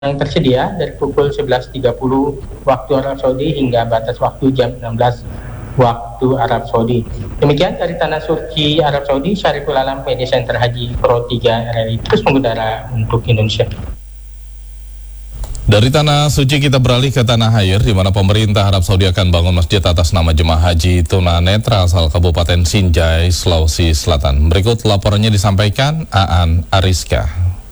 yang tersedia dari pukul 11.30 waktu Arab Saudi hingga batas waktu jam 16 waktu Arab Saudi. Demikian dari Tanah Suci Arab Saudi, Syariful Alam, Media Center Haji Pro 3 RRI terus mengudara untuk Indonesia. Dari Tanah Suci kita beralih ke Tanah Air, di mana pemerintah Arab Saudi akan bangun masjid atas nama jemaah haji tunanetra asal Kabupaten Sinjai, Sulawesi Selatan. Berikut laporannya disampaikan Aan Ariska.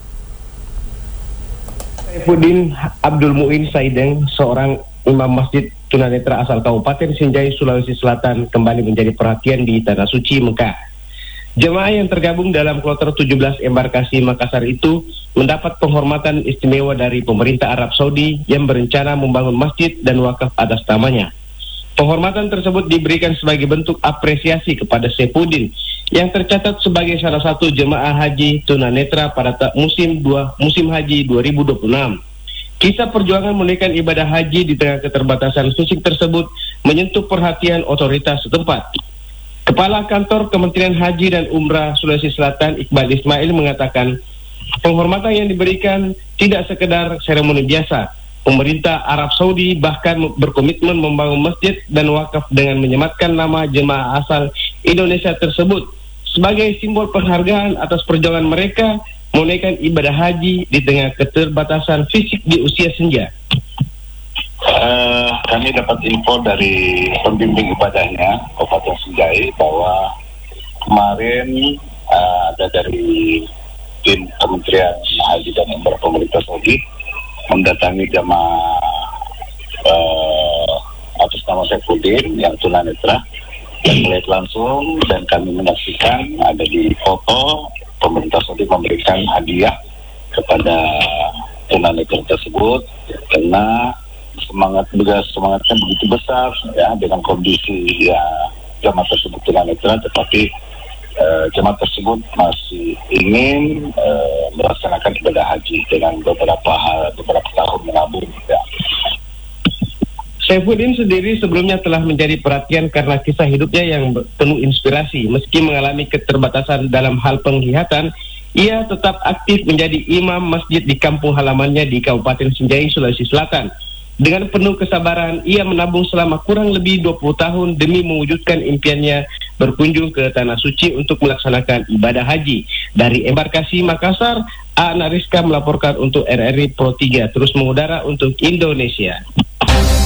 Saifuddin Abdul Muin Saideng, seorang imam masjid tunanetra asal Kabupaten Sinjai, Sulawesi Selatan, kembali menjadi perhatian di Tanah Suci Mekah. Jemaah yang tergabung dalam kloter 17 embarkasi Makassar itu mendapat penghormatan istimewa dari pemerintah Arab Saudi yang berencana membangun masjid dan wakaf atas namanya. Penghormatan tersebut diberikan sebagai bentuk apresiasi kepada Saifuddin yang tercatat sebagai salah satu jemaah haji tunanetra pada musim haji 2026. Kisah perjuangan menunaikan ibadah haji di tengah keterbatasan fisik tersebut menyentuh perhatian otoritas setempat. Kepala Kantor Kementerian Haji dan Umrah Sulawesi Selatan, Iqbal Ismail, mengatakan penghormatan yang diberikan tidak sekedar seremoni biasa. Pemerintah Arab Saudi bahkan berkomitmen membangun masjid dan wakaf dengan menyematkan nama jemaah asal Indonesia tersebut sebagai simbol penghargaan atas perjuangan mereka menunaikan ibadah haji di tengah keterbatasan fisik di usia senja. Kami dapat info dari pembimbing ibadahnya Kabupaten Sinjai bahwa kemarin ada dari tim Kementerian Haji dan Umrah pemerintah Saudi mendatangi jamaah atas nama Saifuddin yang tunanetra dan melihat langsung, dan kami menyaksikan ada di foto pemerintah Saudi memberikan hadiah kepada tunanetra tersebut karena semangatnya begitu besar ya, dengan kondisi ya jemaah tersebut tunanetra, tetapi jemaah tersebut masih ingin melaksanakan ibadah haji dengan beberapa tahun menabung ya. Saifuddin sendiri sebelumnya telah menjadi perhatian karena kisah hidupnya yang penuh inspirasi. Meski mengalami keterbatasan dalam hal penglihatan, ia tetap aktif menjadi imam masjid di kampung halamannya di Kabupaten Sinjai, Sulawesi Selatan. Dengan penuh kesabaran, ia menabung selama kurang lebih 20 tahun demi mewujudkan impiannya berkunjung ke Tanah Suci untuk melaksanakan ibadah haji. Dari embarkasi Makassar, Aan Ariska melaporkan untuk RRI Pro 3 terus mengudara untuk Indonesia.